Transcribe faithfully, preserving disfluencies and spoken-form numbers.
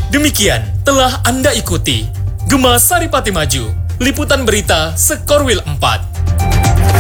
Demikian telah Anda ikuti Gema Saripati Maju, liputan berita Skorwil empat.